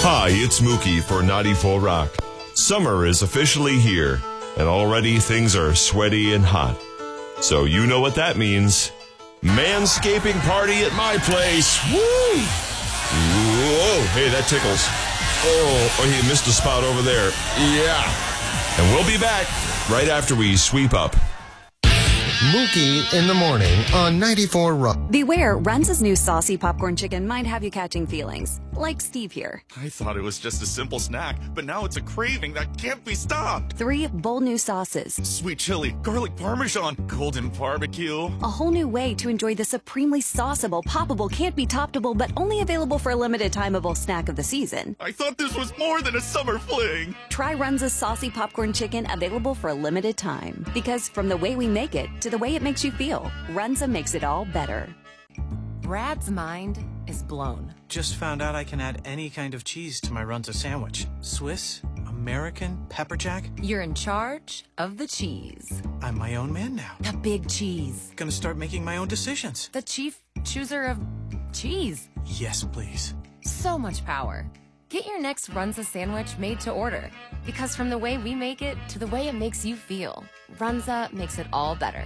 Hi, it's Mookie for 94 Rock. Summer is officially here, and already things are sweaty and hot. So you know what that means. Manscaping party at my place. Woo! Whoa, hey, that tickles. Oh, you missed a spot over there. Yeah. And we'll be back right after we sweep up. Mookie in the morning on 94 Rock. Beware, Runza's new saucy popcorn chicken might have you catching feelings. Like Steve here. I thought it was just a simple snack, but now it's a craving that can't be stopped. 3 bold new sauces. Sweet chili, garlic parmesan, golden barbecue. A whole new way to enjoy the supremely sauceable, poppable, can't be toppable, but only available for a limited timeable snack of the season. I thought this was more than a summer fling. Try Runza's saucy popcorn chicken, available for a limited time. Because from the way we make it to the way it makes you feel, Runza makes it all better. Brad's mind is blown. Just found out I can add any kind of cheese to my Runza sandwich. Swiss, American, pepper jack. You're in charge of the cheese. I'm my own man now. The big cheese. Gonna start making my own decisions. The chief chooser of cheese. Yes, please. So much power. Get your next Runza sandwich made to order. Because from the way we make it to the way it makes you feel, Runza makes it all better.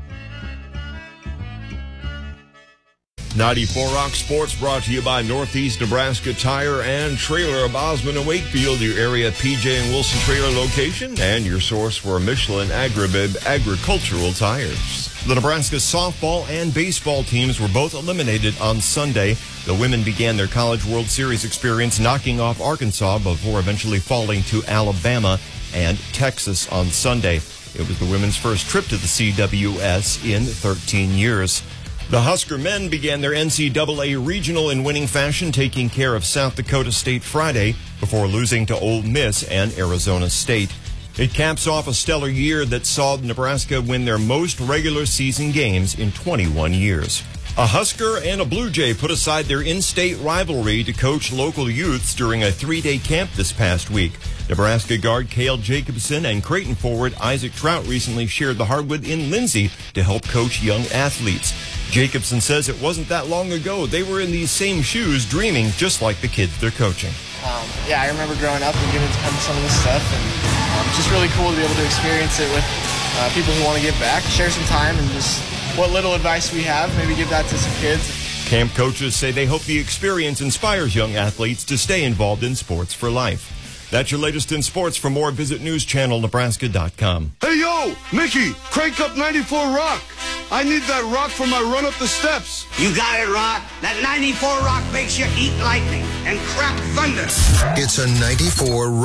94 Rock Sports brought to you by Northeast Nebraska Tire and Trailer of Osmond and Wakefield, your area PJ and Wilson trailer location, and your source for Michelin Agribib agricultural tires. The Nebraska softball and baseball teams were both eliminated on Sunday. The women began their College World Series experience knocking off Arkansas before eventually falling to Alabama and Texas on Sunday. It was the women's first trip to the CWS in 13 years. The Husker men began their NCAA regional in winning fashion, taking care of South Dakota State Friday before losing to Ole Miss and Arizona State. It caps off a stellar year that saw Nebraska win their most regular season games in 21 years. A Husker and a Blue Jay put aside their in-state rivalry to coach local youths during a 3-day camp this past week. Nebraska guard Cale Jacobson and Creighton forward Isaac Trout recently shared the hardwood in Lindsay to help coach young athletes. Jacobson says it wasn't that long ago they were in these same shoes dreaming just like the kids they're coaching. I remember growing up and getting to come to some of this stuff, and it's just really cool to be able to experience it with people who want to give back, share some time, and just what little advice we have, maybe give that to some kids. Camp coaches say they hope the experience inspires young athletes to stay involved in sports for life. That's your latest in sports. For more, visit newschannelnebraska.com. Hey, yo, Mickey, crank up 94 Rock. I need that rock for my run up the steps. You got it, Rock. That 94 Rock makes you eat lightning and crap thunder. It's a 94